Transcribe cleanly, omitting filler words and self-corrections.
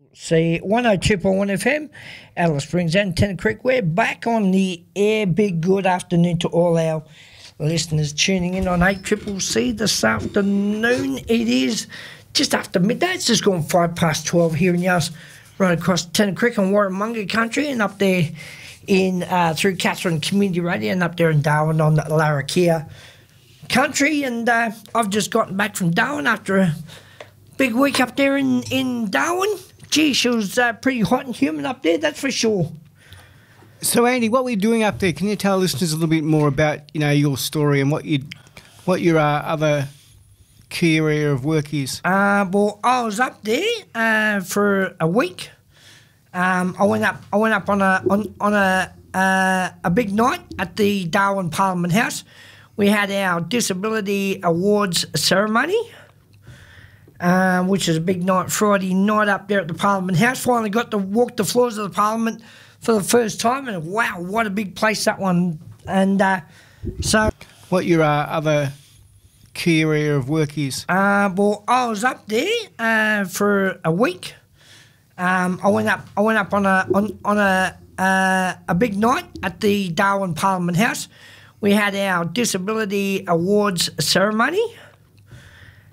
See, 102.1 FM, Alice Springs and Tennant Creek. We're back on the air. Big good afternoon to all our listeners tuning in on 8CCC this afternoon. It is just after midday. It's just gone 12:05 here in Yarras, right across Tennant Creek and Warramunga country, and up there in through Katherine Community Radio, and up there in Darwin on Larrakia country. And I've just gotten back from Darwin after a big week up there in Darwin. Gee, she was pretty hot and humid up there, that's for sure. So, Andy, what were you doing up there? Can you tell listeners a little bit more about, your story and what your other key area of work is? Well, I was up there for a week. I went up on a big night at the Darwin Parliament House. We had our Disability Awards ceremony, which is a big night, Friday night up there at the Parliament House. Finally got to walk the floors of the Parliament for the first time, and wow, what a big place that one. And so... What your other key area of work is? Well, I was up there for a week. I went up on a big night at the Darwin Parliament House. We had our Disability Awards ceremony,